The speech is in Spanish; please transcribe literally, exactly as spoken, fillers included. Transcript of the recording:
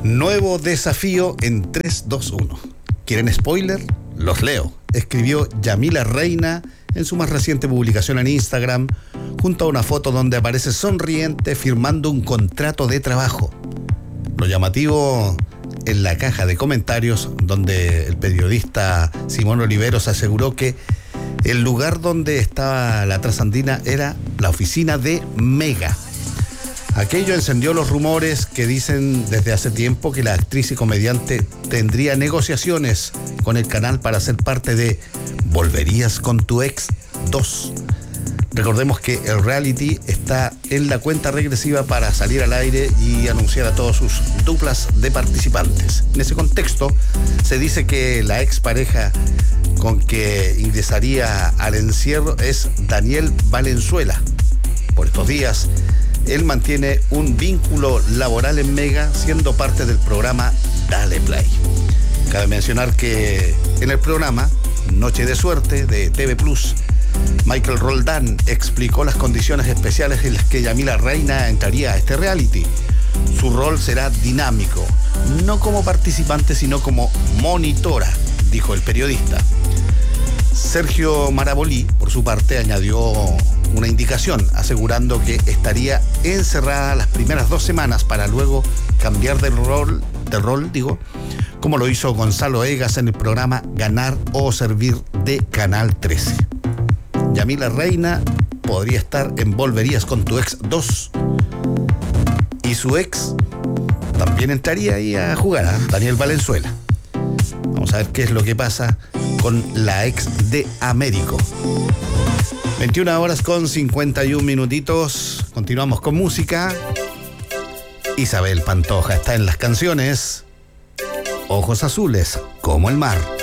Nuevo desafío en tres, dos, uno. ¿Quieren spoiler? Los leo. Escribió Yamila Reina en su más reciente publicación en Instagram, junto a una foto donde aparece sonriente firmando un contrato de trabajo. Lo llamativo en la caja de comentarios, donde el periodista Simón Oliveros aseguró que el lugar donde estaba la trasandina era la oficina de Mega. Aquello encendió los rumores que dicen desde hace tiempo que la actriz y comediante tendría negociaciones con el canal para ser parte de ¿Volverías con tu ex dos? Recordemos que el reality está en la cuenta regresiva para salir al aire y anunciar a todas sus duplas de participantes. En ese contexto, se dice que la expareja con que ingresaría al encierro es Daniel Valenzuela. Por estos días, él mantiene un vínculo laboral en Mega, siendo parte del programa Dale Play. Cabe mencionar que en el programa Noche de Suerte de T V Plus, Michael Roldán explicó las condiciones especiales en las que Yamila Reina entraría a este reality. Su rol será dinámico, no como participante, sino como monitora, dijo el periodista. Sergio Marabolí, por su parte, añadió una indicación, asegurando que estaría encerrada las primeras dos semanas para luego cambiar de rol, de rol, digo, como lo hizo Gonzalo Egas en el programa Ganar o Servir de Canal trece. Yamila Reina podría estar en Volverías con tu ex dos, y su ex también entraría ahí a jugar, ¿eh? Daniel Valenzuela. Vamos a ver qué es lo que pasa con la ex de Américo. veintiuna horas con cincuenta y un minutitos. Continuamos con música. Isabel Pantoja está en las canciones Ojos Azules como el mar.